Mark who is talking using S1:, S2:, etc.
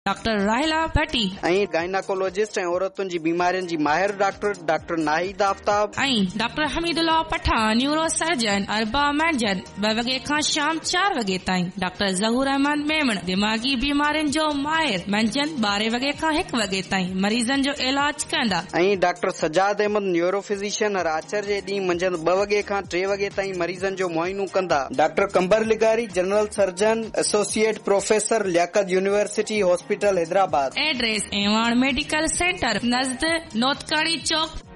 S1: Doctor राहिला भट्टी
S2: ऐं गाइनाकोलॉजिस्ट ऐं औरतुनि जी बीमारियुनि जी माहिर डॉक्टर नाहिद आफ्ताब
S1: ऐं doctor Hamidullah Pathan neuro surgeon अरबा मंझंदि 2 वॻे खां शाम 4 वॻे ताईं। डॉक्टर ज़हूर अहमद मेमण दिमाग़ी बीमारियुनि जो माहिर मंझंदि 12 वॻे खां 1 वॻे ताईं मरीज़नि जो इलाज कंदा।
S2: ऐं doctor Sajjad Ahmad neuro physician हर आचर जे ॾींहुं मंझंदि 2 वॻे खां 3 वॻे ताईं मरीज़नि जो मुआइनो कंदा। डॉक्टर कंबर लिगारी general surgeon associate professor Liaquat university hospital Hyderabad.
S1: Address Evan medical centre नज़द नोतकाड़ी चौक।